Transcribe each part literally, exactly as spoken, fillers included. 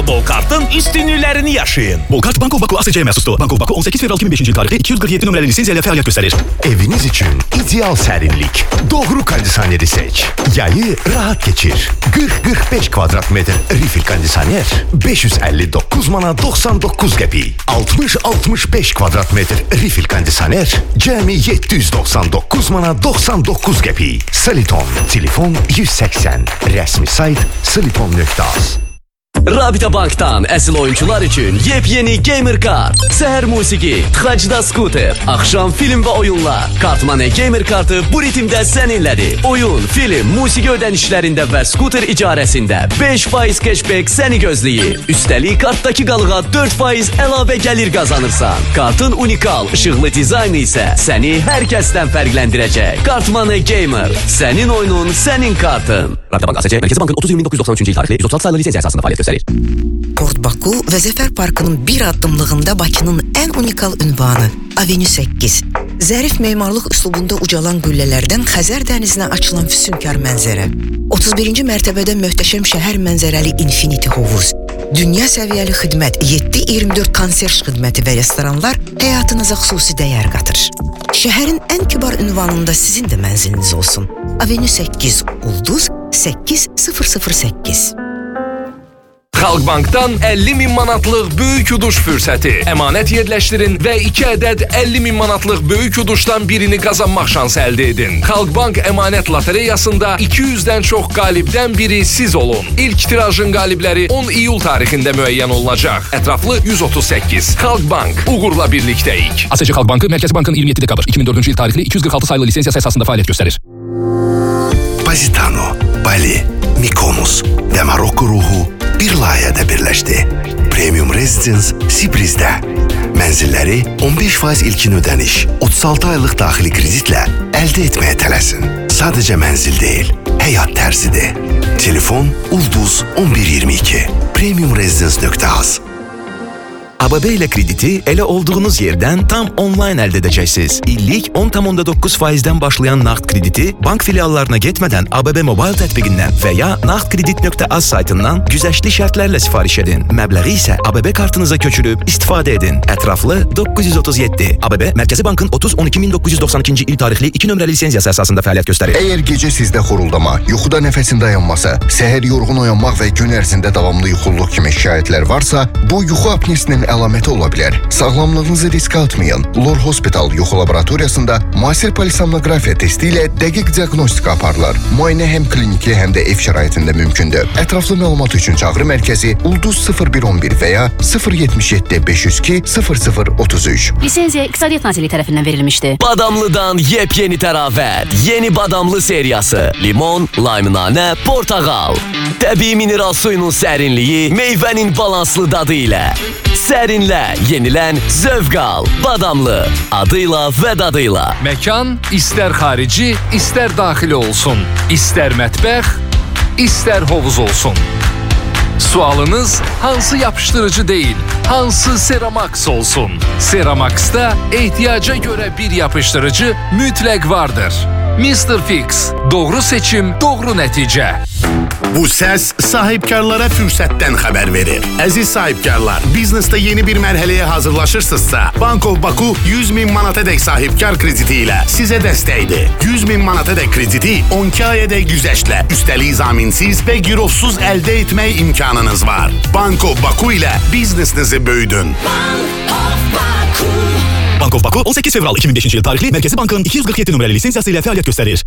Bol kartın üstünlüklərini yaşayın. Bol kart Banko Baku A S C məxsusdur. Banko Baku on səkkiz fevral iki min beşinci il tarixli iki yüz qırx yeddi nömrəli lisenziya ilə fəaliyyət göstərir. Eviniz üçün ideal sərinlik. Doğru kondisioneri seç. Yayı rahat geçir. qırx qırx beş kvadrat metr refill kondisioner beş yüz əlli doqquz manat doxsan doqquz qəpik. altmış altmış beş kvadrat metr refill kondisioner cəmi yeddi yüz doxsan doqquz manat doxsan doqquz qəpik. Soliton. Telefon yüz səksən. Rəsmi sayt soliton nöqtə az. Rabita Bank'tan əsl oyuncular üçün yepyeni gamer kart. Səhər musiqi, tıxacda skuter, axşam film və oyunlar. Kartmane gamer kartı bu ritimdə səninlədir. Oyun, film, musiqi ödənişlərində və skuter icarəsində beş faiz cashback səni gözləyir. Üstəlik kartdakı qalığa dörd faiz əlavə gəlir qazanırsan. Kartın unikal, işıqlı dizaynı isə səni hər kəsdən fərqləndirəcək. Kartmane gamer, sənin oyunun, sənin kartın. Rabita Bank A S C, Mərkəzi Bankın otuz iyun min doqquz yüz doxsan üçüncü il tarixli yüz otuz altı sayılı lisenziya əsasında fəaliyyət göstərir. Port Baku və Zəfər Parkının bir addımlığında Bakının ən unikal ünvanı Avenue səkkiz. Zərif memarlıq üslubunda ucalan qüllələrdən Xəzər dənizinə açılan füsunkar mənzərə. otuz birinci mərtəbədə möhtəşəm şəhər mənzərəli Infinity Hovuz. Dünya səviyyəli xidmət, yeddi iyirmi dörd konserj xidməti və restoranlar həyatınıza xüsusi dəyər qatır. Şəhərin ən kibar ünvanında sizin də mənziliniz olsun. Avenue səkkiz, Ulduz səkkiz sıfır sıfır səkkiz. Xalq Bankdan əlli min manatlıq böyük uduş fürsəti. Əmanət yerləşdirin və iki ədəd əlli min manatlıq böyük uduşdan birini qazanmaq şansı əldə edin. Xalq Bank əmanət lotereyasında iki yüzdən çox qalibdən biri siz olun. İlk tirajın qalibləri on iyul tarixində müəyyən olunacaq. Ətraflı yüz otuz səkkiz. Xalq Bank, uğurla birlikdəyik. A S C Xalq Bankı Mərkəzi Bankın iyirmi yeddi dekabr iki min dördüncü il tarixli iki yüz qırx altı sayılı lisensiyası əsasında fəaliyyət göstərir. Positano, Bali, Mykonos və Marokko ruhu bir layihədə birləşdi. Premium Residence Sibrizdə. Mənzilləri on beş faiz ilkin ödəniş, otuz altı aylıq daxili kreditlə əldə etməyə tələsin. Sadəcə mənzil deyil, həyat tərzidir. Telefon Ulduz on bir iyirmi iki. premium residence nöqtə az. A B B ilə krediti elə olduğunuz yerdən tam online əldə edəcəksiniz. İllik on tam onda doqquz faizdən başlayan nağd krediti bank filiallarına getmədən A B B mobil tətbiqindən və ya nağdkredit nöqtə az saytından güzəştli şərtlərlə sifariş edin. Məbləği isə A B B kartınıza köçürüb istifadə edin. Ətraflı doqquz yüz otuz yeddi. A B B Mərkəzi Bankın otuz on iki min doqquz yüz doxsan ikinci il tarixli iki nömrəli lisenziyası əsasında fəaliyyət göstərir. Əgər gecə sizdə xoruldama, yuxuda nəfəsin dayanması, səhər yorğun oyanmaq və gün ərzində davamlı yuxulluq kimi şikayətlər varsa, bu yuxu apnesinin əlaməti ola bilər. Sağlamlığınızı riskə atmayın. Lor Hospital yuxu laboratoriyasında müasir polisomnografiya testi ilə dəqiq diaqnostika aparılır. Müayinə həm kliniki, həm də ev şəraitində mümkündür. Ətraflı məlumat üçün çağrı mərkəzi Ulduz sıfır bir on bir və ya sıfır yetmiş yeddi beş yüz iki sıfır sıfır otuz üç. Lisenziya İqtisadiyyat Nazirliyi tərəfindən verilmişdi. Badamlıdan yepyeni tərafət. Yeni badamlı seriyası. Limon, laymunanə, portağal. Təbii mineral suyunun sərinliyi, meyvənin balanslı dadı ilə. Sərinlə, yenilən, zövq al. Badamlı, adıyla və dadıyla. Məkan istər xarici, istər daxili olsun. İstər mətbəx, istər hovuz olsun. Sualınız hansı yapışdırıcı deyil, hansı Seramax olsun? Seramax'da ehtiyaca görə bir yapışdırıcı mütləq vardır. mister Fix, doğru seçim, doğru nəticə. Bu səs sahibkarlara fürsətdən xəbər verir. Əziz sahibkarlar, biznesdə yeni bir mərhələyə hazırlaşırsınızsa, Bank of Baku yüz min manatadək sahibkar krediti ilə sizə dəstəkdir. yüz min manatadək krediti on iki ayədək güzəştlə, üstəlik zaminsiz və girovsuz əldə etmək imkanınız var. Bank of Baku ilə biznesinizi böyüdün. Bank of Baku on səkkiz fevral iki min beşinci il tarixli Mərkəzi Bankın iki yüz qırx yeddi nömrəli lisensiyası ilə fəaliyyət göstərir.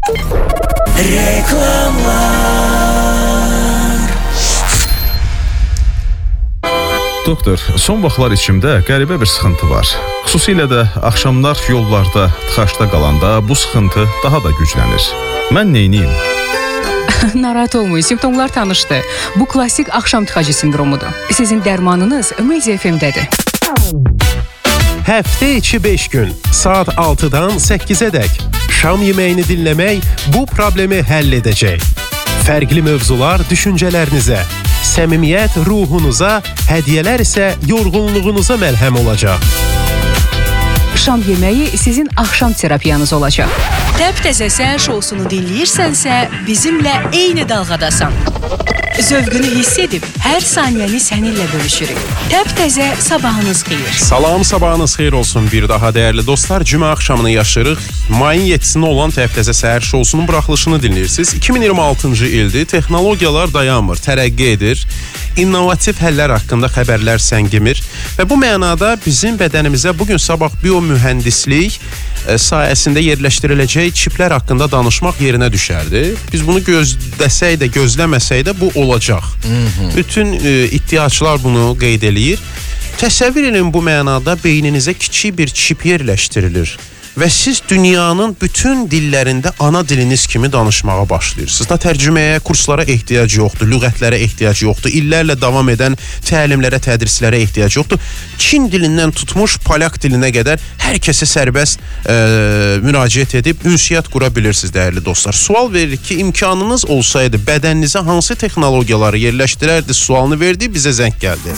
Doktor, son vaxtlar içimdə qəribə bir sıxıntı var. Xüsusilə də axşamlar yollarda, tıxaçda qalanda bu sıxıntı daha da güclənir. Mən neyniyim? Narahat olmayın, simptomlar tanışdır. Bu klasik axşam tıxacı sindromudur. Sizin dərmanınız Media F M-dədir. Həftə içi beş gün, saat altıdan səkkizədək şam yeməyini dinləmək bu problemi həll edəcək. Fərqli mövzular düşüncələrinizə, səmimiyyət ruhunuza, hədiyyələr isə yorğunluğunuza məlhəm olacaq. Şam yeməyi sizin axşam terapiyanız olacaq. Təp-təzə səhər şousunu dinləyirsənsə, bizimlə eyni dalğadasan. Zövqünü hiss edib, hər saniyəni səninlə bölüşürük. Təp-təzə sabahınız xeyir. Salam, sabahınız xeyir olsun bir daha dəyərli dostlar. Cümə axşamını yaşırıq. Mayın yeddisində olan Təp-təzə səhər şousunun buraxılışını dinləyirsiniz. iki min iyirmi altıncı ildir. Texnologiyalar dayanmır, tərəqqi edir. İnnovativ həllər haqqında xəbərlər səngimir. Və bu mənada bizim bədənimizə bugün sabah biomühəndislik sayəsində yerləşdiriləcək çiplər haqqında danışmaq yerinə düşərdi. Biz bunu gözləsək də, gözləməsək də bu olacaq. Hı-hı. Bütün e, iddiaçılar bunu qeyd eləyir. Təsəvvür edin, bu mənada beyninizə kiçik bir çip yerləşdirilir və siz dünyanın bütün dillərində ana diliniz kimi danışmağa başlayırsınız. Da tərcüməyə, kurslara ehtiyac yoxdur, lüğətlərə ehtiyac yoxdur, illərlə davam edən təlimlərə, tədrislərə ehtiyac yoxdur. Çin dilindən tutmuş polyak dilinə qədər hər kəsə sərbəst e, müraciət edib ünsiyyət qura bilirsiniz dəyərli dostlar. Sual veririk ki, imkanınız olsaydı bədəninizə hansı texnologiyaları yerləşdirərdi? Sualını verdi, bizə zəng gəldi.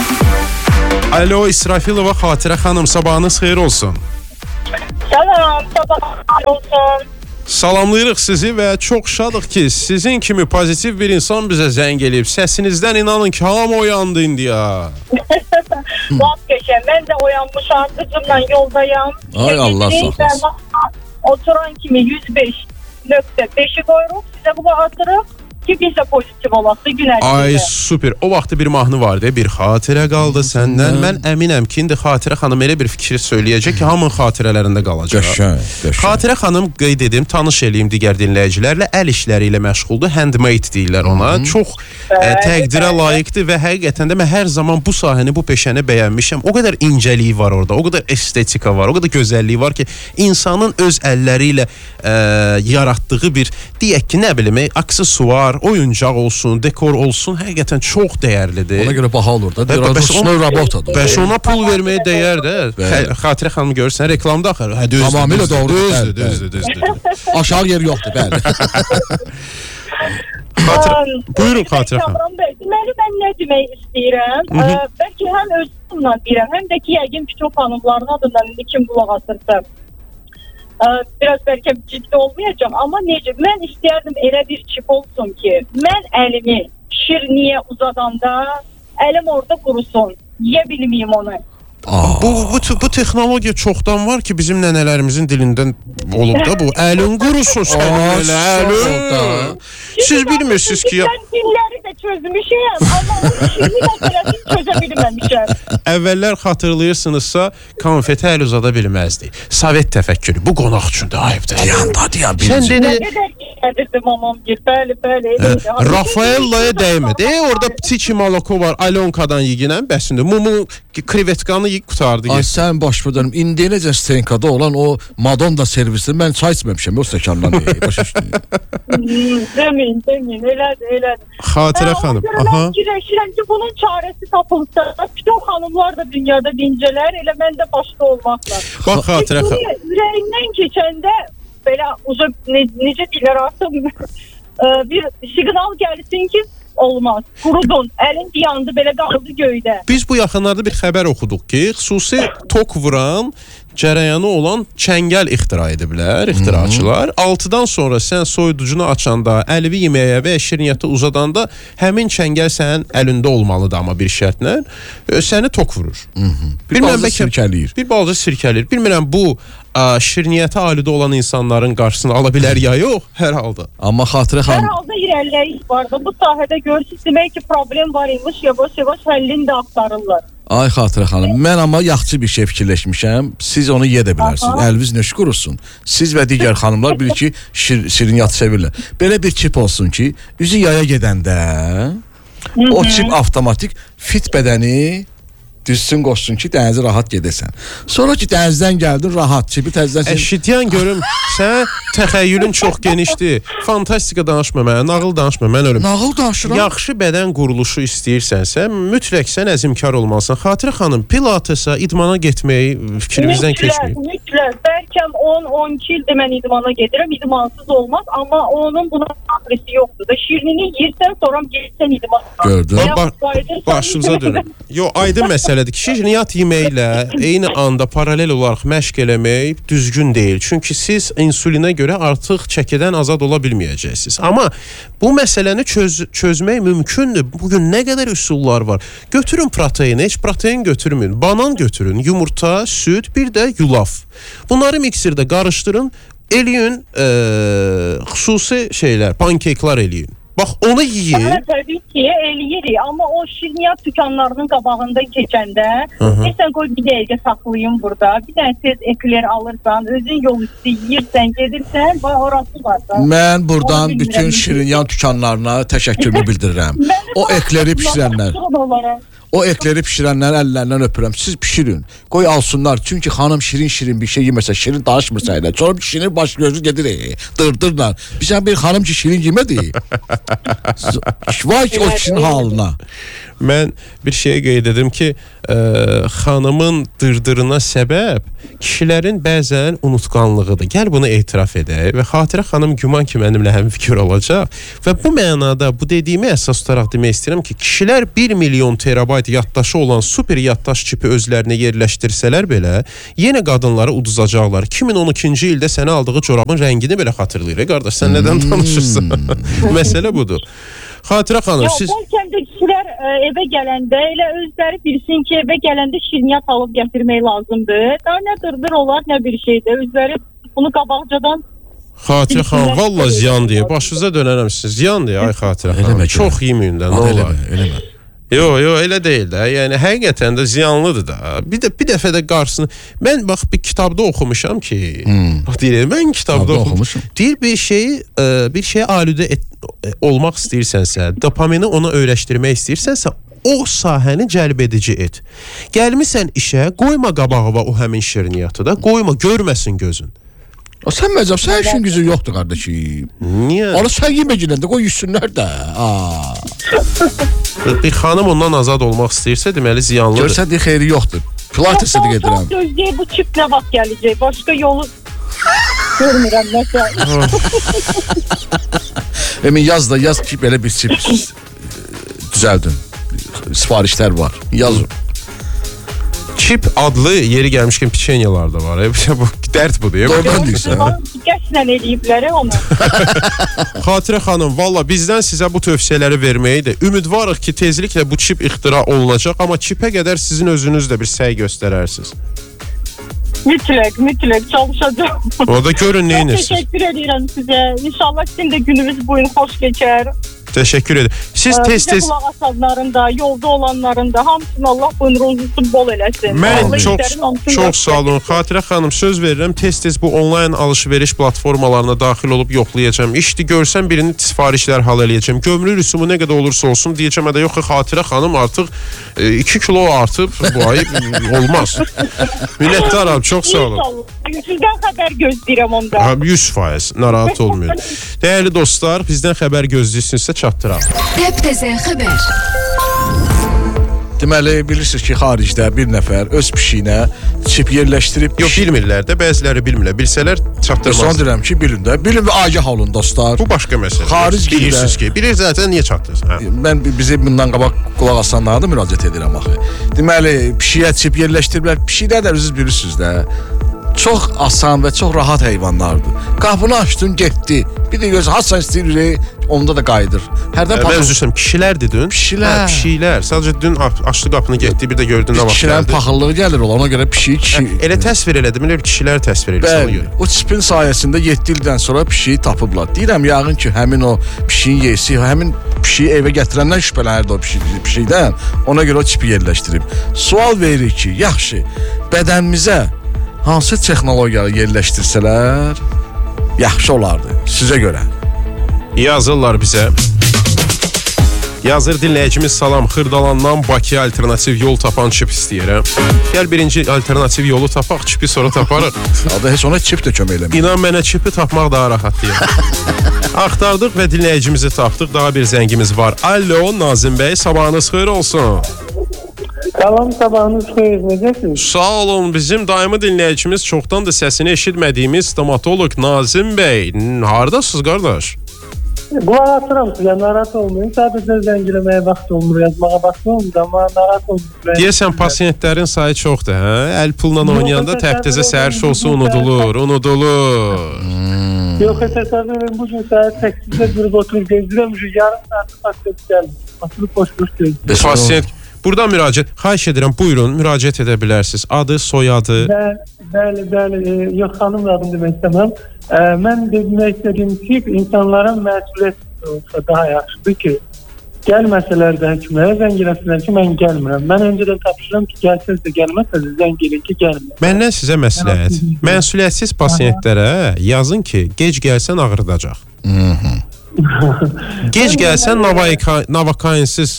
Alo, İsrafilova Xatirə xanım, sabahınız xeyir olsun. Salam, sabahınız olsun. Salamlayırıq sizi və çox şadıq ki, sizin kimi pozitiv bir insan bizə zəng eləyib. Səsinizdən inanın ki, hamı oyandı indiyə. Vaxt geçen, mən də oyanmışam, qızımla yoldayam. Ay Allah saxlasın. Oturan kimi yüz beş nöqtə beşi qoyuruq, sizə bu atırıq ki, biz də pozitiv olaq da gün ərzində. Ay, super. O vaxtı bir mahnı vardı, bir xatirə qaldı səndən. Mən əminəm ki, indi Xatirə xanım elə bir fikir söyləyəcək ki, hamının xatirələrində qalacaq. Qəşəng, qəşəng. Xatirə xanım, qeyd edim, tanış eləyim digər dinləyicilərlə, əl işləri ilə məşğuldur, handmade deyirlər ona. Hı-hı. Çox ə, təqdirə layiqdir və həqiqətən də mən hər zaman bu sahəni, bu peşəni bəyənmişəm. O qədər incəliyi var orada, o qədər estetika var, o qədər gözəlliyi var ki, insanın öz əlləri ilə ə, yaratdığı bir, deyək ki, nə bilim, aksesuar, oyuncaq olsun, dekor olsun, həqiqətən çox dəyərlidir. Ona görə baha olur da. Ruşnoy robotadır. Bəs ona pul verməyə dəyər də. Xatirə xanım görürsən, reklamda axır. Hə, düzdür. Tamamilə doğru. Düzdür, düzdür, düzdür. Aşağı yer yoxdur, bəli. Buyurun Xatirə xanım. Deməli, mən nə demək istəyirəm? Bəlkə həm özümlə deyirəm, həm də ki, yəqin ki, çox xanımların adından indi kim qulaq asırsa. Biraz bəlkə ciddi olmayacağım, amma necə, mən istəyərdim elə bir çip olsun ki, mən əlimi şirniyə uzadanda əlim orada qurusun, yeyə bilməyim onu. Bu, bu, bu texnologiya çoxdan var ki, bizim nənələrimizin dilindən olub da bu. Əlin qurusun sən elə, əlin. Siz bilmirsiniz ki... Sən dilləri də çözmüşəm, amma o şirini məsələsini çözə bilməmişəm. Əvvəllər xatırlayırsınızsa, konfeti əl uzada bilməzdi. Sovet təfəkkürü, bu qonaq üçün də ayıbdır. Yandadı ya, sən nə qədər gəlirdi mamam gir, bəli, bəli. Rafaella'ya dəymədi. E, orada Tiki Maloko var, Alyonka'dan yeginən, bəsində. Mumu krevetkanı yiyib qutardı. Ay, sən başımı dönüm. İndi necə Stenkada olan o Madonna servisini mən çay içməmişəm, o stəkandan deyil. Başa düşdün. Demin, demin, elədir, elədir. Xatirə xanım, aha. Mən girəşirəm ki, bunun çarəsi tapılsa, bütün xanımlar da dünyada dincələr, elə mən də başda olmaqla. Bax, Xatirə xanım. Ürəyindən keçəndə, belə uzun, ne, necə deyilər artıq, bir siqnal gəlsin ki, olmaz. Qurudun, əlin yandı, belə qaldı göydə. Biz bu yaxınlarda bir xəbər oxuduq ki, xüsusi tok vuran cərəyanı olan çəngəl ixtira ediblər, ixtiraçılar. altıdan sonra sən soyuducunu açanda, əlvi yeməyə və şirniyyatı uzadanda həmin çəngəl sənin əlində olmalıdır, amma bir şərtlə səni tok vurur. Bir balaca sirkəliyir. Bir balaca sirkəliyir. Bilmirəm, bu şirniyyətə alıdə olan insanların qarşısını ala bilər ya yox, hər halda. Amma Xatirə xanım... Hər halda irəliləyiş var da, bu sahədə görürsünüz, demək ki, problem var imiş, yavaş-yavaş həllini də axtarırlar. Ay Xatirə xanım, mən amma yaxşı bir şey fikirləşmişəm. Siz onu yeyə də bilərsiniz. Əliniz nöş qurusun. Siz və digər xanımlar bilir ki, şir, şirniyyatı sevirlər. Belə bir çip olsun ki, üzü yaya gedəndə o çip avtomatik fit bədəni düşsün qoşsun ki, dənizə rahat gedəsən. Sonra ki, dənizdən gəldin, rahat, çipi təzdən... Eşitiyən görüm, sən təxəyyülün çox genişdir. Fantastika danışma mənə, nağıl danışma, mən ölüm. Nağıl danışıram. Yaxşı bədən quruluşu istəyirsənsə, mütləq sən əzimkar olmalısan. Xatirə xanım, pilatesa, idmana getməyi fikrinizdən keçməyib. Mütləq, mütləq. Bəlkəm on on iki ildir mən idmana gedirəm, idmansız olmaz, amma onun buna adresi yoxdur da. Şirinini yirsən, sonra gelsən idmana. Gördün. Başınıza dönüm. Yo, aydın məsələ. məsələdir ki, şirniyyat yeməklə eyni anda paralel olaraq məşq eləmək düzgün deyil. Çünki siz insulinə görə artıq çəkidən azad ola bilməyəcəksiniz. Amma bu məsələni çöz çözmək mümkündür. Bugün nə qədər üsullar var. Götürün proteini, heç protein götürməyin. Banan götürün, yumurta, süd, bir də yulaf. Bunları miksirdə qarışdırın, eləyin, e, xüsusi şeylər, pankeklar eləyin. Bax, onu yiyin. Hə, təbii ki, eləyirik. Amma o şirniyyat dükanlarının qabağında keçəndə deyirsən, qoy bir dəqiqə saxlayın burada. Bir dənə tez ekler alırsan, özün yol üstü yiyirsən, gedirsən, orası varsa. Mən buradan bütün şirniyyat dükanlarına təşəkkürümü bildirirəm. O ekleri pişirənlər. O ekleri pişirənlərin əllərindən öpürəm. Siz pişirin. Qoy alsınlar. Çünki xanım şirin-şirin bir şey yeməsə, şirin danışmırsa elə. Sonra şirin baş gözü gedir. Dırdırlar. Bizən bir xanım ki şirin yemədi. Vay ki o kişinin halına. Mən bir şey qeyd edim ki, e, xanımın dırdırına səbəb kişilərin bəzən unutqanlığıdır. Gəl bunu etiraf edək və Xatirə xanım güman ki, mənimlə həmfikir olacaq və bu mənada bu dediyimi əsas tutaraq demək istəyirəm ki, kişilər bir milyon terabayt yaddaşı olan super yaddaş çipi özlərinə yerləşdirsələr belə, yenə qadınları uduzacaqlar. iki min on ikinci ildə sənə aldığı corabın rəngini belə xatırlayır. Qardaş, sən nədən danışırsan? Məsələ budur. Xatirə xanım, siz... Ya, bəlkə də kişilər ə, evə gələndə elə özləri bilsin ki, evə gələndə şirniyyat alıb gətirmək lazımdır. Daha nə dırdır olar, nə bir şeydir. Özləri bunu qabaqcadan... Xatirə xanım, valla ziyan deyə. Başınıza dönərəm siz. Ziyan deyə, ay Xatirə xanım. Çox yeməyin də, nə olar? Eləmə. Yo, yo, elə deyil də. Yəni, həqiqətən də ziyanlıdır da. Bir, də, bir dəfə də qarşısını... Mən, bax, bir kitabda oxumuşam ki... Hmm. Bax, deyil, mən kitabda oxumuşam. Deyir, bir şeyi, bir şeyə alüdə et, olmaq istəyirsənsə, dopamini ona öyrəşdirmək istəyirsənsə, o sahəni cəlb edici et. Gəlmisən işə, qoyma qabağa o həmin şirniyyatı da, qoyma, görməsin gözün. O sən məcab, sən işin gücü yoxdur qardaşım. Niyə? Onu sən yeməkilən də qoy yüzsünlər də. Bir xanım ondan azad olmaq istəyirsə, deməli ziyanlıdır. Görsən deyə xeyri yoxdur. Pilates edik edirəm. Gözləyək, bu çip nə vaxt gələcək? Başqa yolu görmürəm məsələ. Emin yaz da yaz ki, belə bir çip düzəldin. Sifarişlər var. Yazın. Çip adlı yeri gəlmişkən piçenyalar da var. Bu dərd budur. Doğrudan deyirsən. Qəsdən eləyiblər onu. Xatirə xanım, valla bizdən sizə bu tövsiyələri verməkdir. Ümidvarıq ki, tezliklə bu çip ixtira olunacaq, amma çipə qədər sizin özünüz də bir səy göstərərsiniz. Mütləq, mütləq çalışacağım. Orada görün neyinirsiniz. Təşəkkür edirəm sizə. İnşallah sizin də gününüz bugün xoş keçər. Təşəkkür edirəm. Siz Ee, tez-tez... Qulaq asanların da, yolda olanların da hamısını Allah buyruğunuzu bol eləsin. Mən çox, çox sağ olun. Xatirə xanım, söz verirəm, tez-tez bu onlayn alış-veriş platformalarına daxil olub yoxlayacağım. İşdi görsəm birini sifarişlər hal eləyəcəm. Gömrük rüsumu nə qədər olursa olsun deyəcəm, də yox ki, Xatirə xanım artıq iki kilo artıb, bu ay olmaz. Minnətdaram, çox sağ olun. Sizdən xəbər gözləyirəm onda. yüz faiz, narahat olmayın. Dəyərli dostlar, bizdən xəbər gözləyirsinizsə çatdıraq. Təp-təzə xəbər. Deməli, bilirsiniz ki, xaricdə bir nəfər öz pişiyinə çip yerləşdirib... Yox, bilmirlər də, bəziləri bilmirlər. Bilsələr, çatdırmaz. Son deyirəm ki, bilin də. Bilin və agah olun, dostlar. Bu başqa məsələ. Xaric bilirsiniz ki, bilir zaten niyə çatdırsın? Mən bizi bundan qabaq qulaq asanlara da müraciət edirəm axı. Deməli, pişiyə çip yerləşdiriblər. Pişiklər də siz bilirsiniz də. Çox asan və çox rahat heyvanlardır. Qapını açdın, getdi. Bir də göz hasan istəyir, onda da qayıdır. Hərdən Mən üzr istəyirəm, kişilər dedin. Pişilər. Hə, pişiklər. Sadəcə dün açdı qapını, getdi, bir də gördün nə vaxt gəldi. Kişilərin paxıllığı gəlir, ona görə pişik kişi... Hə, elə təsvir elədim, elə kişilər təsvir edir. Bəli, o çipin sayəsində yeddi ildən sonra pişiyi tapıblar. Deyirəm, yağın ki, həmin o pişiyin yeyisi, həmin pişiyi evə gətirəndən şübhələnirdi o pişikdən. Ona görə o çipi yerləşdirib. Sual veririk ki, yaxşı, bədənimizə hansı texnologiyaları yerləşdirsələr yaxşı olardı sizə görə? Yazırlar bizə. Yazır dinləyicimiz salam, Xırdalandan Bakıya alternativ yol tapan çip istəyirəm. Gəl birinci alternativ yolu tapaq, çipi sonra taparıq. Adı heç ona çip də kömək eləmir. İnan mənə çipi tapmaq daha rahat deyil. Axtardıq və dinləyicimizi tapdıq. Daha bir zəngimiz var. Alo, Nazim bəy, sabahınız xeyir olsun. Salam, sabahınız xeyir, necəsiniz? Sağ olun, bizim daimi dinləyicimiz, çoxdan da səsini eşitmədiyimiz stomatoloq Nazim bəy. Haradasınız, qardaş? Qulaq asıram sizə, narahat olmayın. Sadəcə zəngiləməyə vaxt olmur, yazmağa vaxt olmur, amma narahat olmur. Deyəsən, pasiyentlərin sayı çoxdur, hə? Əl pulla oynayanda təptəzə səhər şosu unudulur, unudulur. Yox, təsəvvür edin, bu gün səhər təksizdə durub oturub gözləyirəm, yarım saat pasiyent gəlmir. Asılıb boş-boş gözləyir. Pasiyent, burada müraciət, xahiş edirəm, buyurun, müraciət edə bilərsiniz. Adı, soyadı. Bəli, bəli, yox, xanım adını demək istəməm. Mən demək istədiyim ki, insanlara məsuliyyət olsa daha yaxşıdır ki, gəlməsələr də həkimlərə zəng eləsələr ki, mən gəlmirəm. Mən öncədən tapışıram ki, gəlsəz də gəlməsəz zəng elin ki, gəlmirəm. Məndən sizə məsləhət. Məsuliyyətsiz pasiyentlərə yazın ki, gec gəlsən ağrıdacaq. Gec gəlsən navakainsiz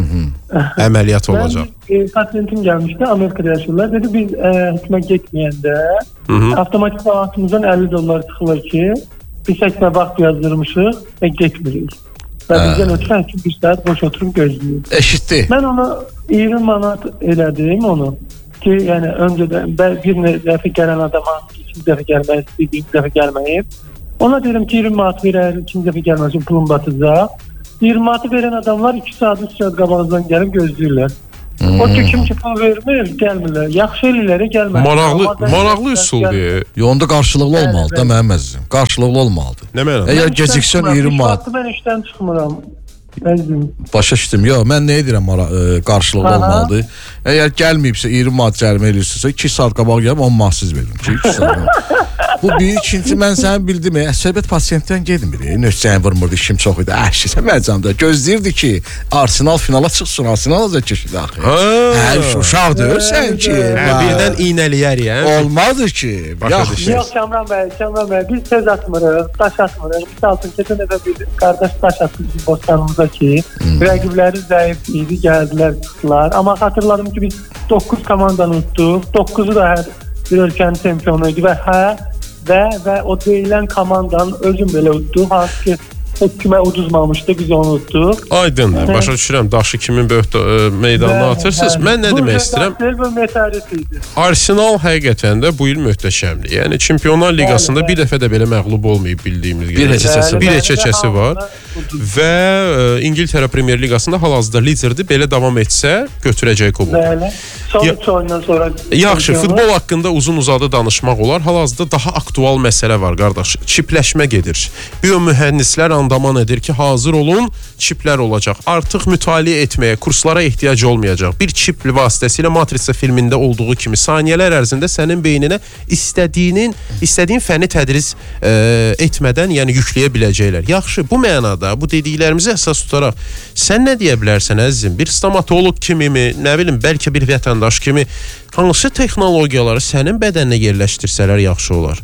əməliyyat olacaq. Pasiyentim gəlmişdi, Amerikada yaşıyorlar. Dedi, biz həkimə getməyəndə avtomatik bağlantımızdan əlli dollar çıxılır ki, biz həkimə vaxt yazdırmışıq və getmirik. Və bizdən ötürü həkim bir saat boş oturup gözləyir. Eşitdi. Mən ona iyirmi manat elədim onu. Ki, yəni öncədən bir dəfə gələn adama ikinci dəfə gəlmək istəyir, bir dəfə gəlməyib. Ona dedim ki, iyirmi manat verər, ikinci dəfə gəlmək üçün pulum batacaq. iyirmi manatı verən adamlar iki saat, üç saat qabağınızdan gəlib gözləyirlər. Hmm. O ki, kim ki pul vermir, gəlmirlər. Yaxşı elləri gəlmir. Maraqlı, maraqlı üsuldur. Yolunda qarşılıqlı olmalıdır da mənim əzizim. Qarşılıqlı olmalıdır. Nə mənada? Əgər geciksən iyirmi manat. Mən işdən çıxmıram. Əzizim. Başa düşdüm. Yox, mən nə edirəm qarşılıqlı olmalıdır. Əgər gəlməyibsə iyirmi manat cərimə eləyirsinizsə iki saat qabaq gəlib on manat siz verin ki, iki saat. Bu bir, ikinci mən səni bildim, söhbət pasiyentdən gedmir. Nöçsəni vurmurdu, işim çox idi. Əşki, sən məcamda gözləyirdi ki, Arsenal finala çıxsın, Arsenal da keçirdi axı. Hə, uşaq deyirsən ki. Birdən iynəliyər, yəni. Olmadı ki. Yox, Kamran bəy, Kamran bəy, biz söz atmırıq, daş atmırıq. Biz altın keçən dəfə bir qardaş daş atdı bizim bostanımıza ki, rəqibləri zəif idi, gəldilər, çıxdılar. Amma xatırladım ki, biz doqquz komandanı utduq, doqquzu da hər bir ölkənin çempionu idi və hə, və və o deyilən komandanın özüm belə utduq, hansı ki heç kimə uduzmamışdı, biz onu utduq. Aydındır, başa düşürəm, daşı kimin böyük meydanına atırsınız. Mən nə demək istəyirəm? Arsenal həqiqətən də bu il möhtəşəmdir. Yəni, Çempionlar Liqasında bir dəfə də belə məğlub olmayıb bildiyimiz bir heçəsi bir heçəsi var. Və İngiltərə Premier Liqasında hal-hazırda liderdir. Belə davam etsə, götürəcək kuboku. Bəli. Son üç oyundan sonra... Yaxşı, futbol haqqında uzun-uzadı danışmaq olar. Hal-hazırda daha aktual məsələ var, qardaş. Çipləşmə gedir. Biyomühəndislər andaman edir ki, hazır olun, çiplər olacaq. Artıq mütaliə etməyə, kurslara ehtiyac olmayacaq. Bir çip vasitəsilə Matrixsə filmində olduğu kimi saniyələr ərzində sənin beyninə istədiyinin, istədiyin fəni tədris e, etmədən, yəni yükləyə biləcəklər. Yaxşı, bu mənada, bu dediklərimizi əsas tutaraq, sən nə deyə bilərsən əzizim? Bir stomatoloq kimi mi, nə bilim, bəlkə bir vətəndaş kimi hansı texnologiyaları sənin bədəninə yerləşdirsələr yaxşı olar?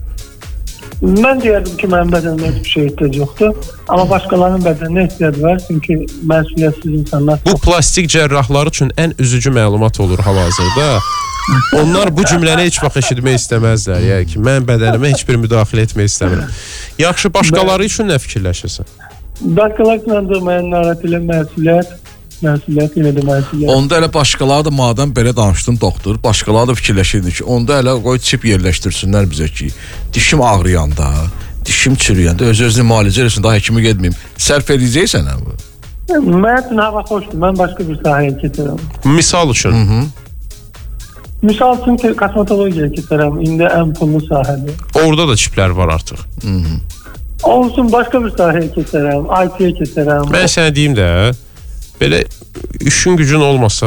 Mən deyərdim ki, mənim bədənimə heç bir şey ehtiyac yoxdur. Amma başqalarının bədəninə ehtiyac var. Çünki məsuliyyətsiz insanlar... Bu plastik cərrahlar üçün ən üzücü məlumat olur hal-hazırda. Onlar bu cümləni heç vaxt eşitmək istəməzlər. Yəni ki, mən bədənimə heç bir müdaxilə etmək istəmirəm. Yaxşı, başqaları üçün nə fikirləşirsən? Başqaları üçün ancaq mənə narahat ilə məsuliyyət. Məsuliyyət ilə də məsuliyyət. Onda elə başqaları da madəm belə danışdın doktor, başqaları da fikirləşirdi ki, onda elə qoy çip yerləşdirsinlər bizə ki, dişim ağrıyanda, dişim çürüyəndə öz-özünü müalicə eləsin, daha həkimə getməyim. Sərf edəcəksən hə bu? Mən üçün hava xoşdur, mən başqa bir sahəyə keçərəm. Misal üçün? Hı -hı. Misal üçün kosmetologiyaya keçərəm, indi ən pullu sahədir. Orada da çiplər var artıq. Hı -hı. Olsun, başqa bir sahəyə keçərəm, I T'yə keçərəm. Mən sənə deyim də, belə işin gücün olmasa,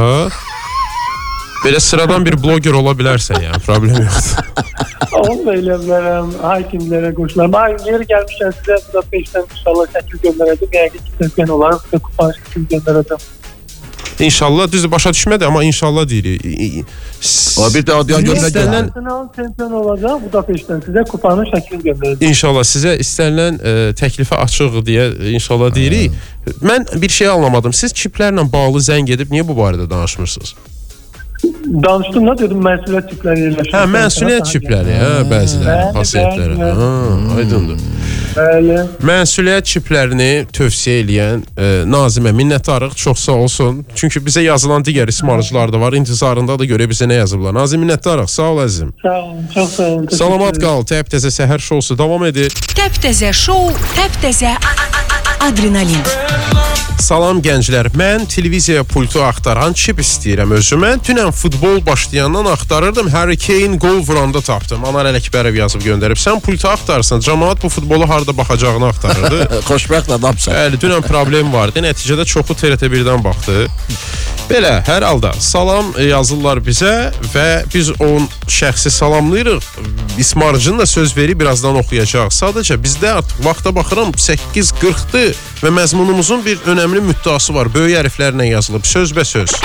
belə sıradan bir bloger ola bilərsən, yəni, problem yoxdur. Onu da elə bilərəm, hakimlərə qoşularım. Ay, yeri gəlmişkən sizə bu da peşdən inşallah şəkil göndərəcəm, yəqin ki, çempion olarım, sizə kupan şəkil göndərəcəm. İnşallah, düzdür, başa düşmədi, amma inşallah deyirik. Bir də adiyan göndərəcəm. Çempion olacaq, bu da peşdən sizə kupanın şəklini göndərəcəm. İnşallah, sizə istənilən e, təklifə açıq deyə inşallah deyirik. Mən bir şey anlamadım. Siz çiplərlə bağlı zəng edib niyə bu barədə danışmırsınız? Danışdım da dedim, məsuliyyət çipləri yerləşir. Hə, məsuliyyət çipləri, hə, bəziləri, pasientləri. Hə, aydındır. Bəli. Məsuliyyət çiplərini tövsiyə eləyən e, Nazimə minnətdarıq, çox sağ olsun. Çünki bizə yazılan digər ismarıcılar da var, intizarında da görə bizə nə yazıblar. Nazim, minnətdarıq, sağ ol əzizim. Sağ olun, çox sağ olun. Salamat qal, təp-təzə səhər şousu davam edir. Təp-təzə şou, təp-təzə adrenalin. Salam gənclər, mən televiziya pultu axtaran çip istəyirəm özümə. Dünən futbol başlayandan axtarırdım, Harry Kane gol vuranda tapdım. Anar Ələkbərov yazıb göndərib. Sən pultu axtarsan, cəmaət bu futbolu harda baxacağını axtarırdı. Xoşbəxt adamsan. Bəli, dünən problem vardı. Nəticədə çoxu T R T birdən baxdı. Belə, hər halda salam yazırlar bizə və biz onun şəxsi salamlayırıq. İsmarcının da söz verib birazdan oxuyacaq. Sadəcə bizdə artıq vaxta baxıram səkkiz qırxdır və məzmunumuzun bir önəmli müddəası var. Böyük hərflərlə yazılıb, sözbəsöz.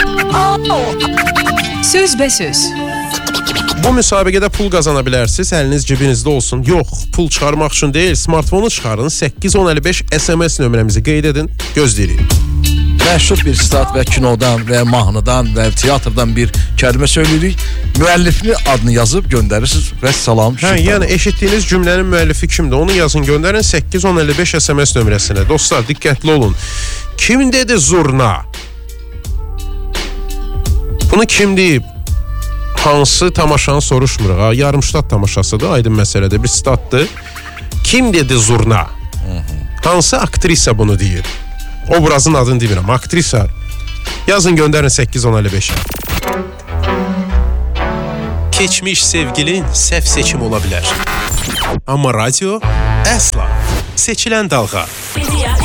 Sözbəsöz. Bu müsabiqədə pul qazana bilərsiniz, əliniz cibinizdə olsun. Yox, pul çıxarmaq üçün deyil, smartfonu çıxarın, səkkiz on əlli beş S M S nömrəmizi qeyd edin, gözləyirik. Məşhur bir stat və kinodan və mahnıdan və teatrdan bir kəlmə söyləyirik. Müəllifini adını yazıb göndərirsiniz və salam. Hə, yəni eşitdiyiniz cümlənin müəllifi kimdir? Onu yazın, göndərin səkkiz on əlli beş S M S nömrəsinə. Dostlar, diqqətli olun. Kim dedi zurna? Bunu kim deyib? Hansı tamaşanı soruşmuruq? Ha? Yarımştat tamaşasıdır, aydın məsələdir, bir statdır. Kim dedi zurna? Hansı aktrisa bunu deyir? Obrazın adını demirəm, aktrisa. Yazın, göndərin səkkiz on əlli beşə. Keçmiş sevgilin səhv seçim ola bilər. Amma radio əsla seçilən dalğa.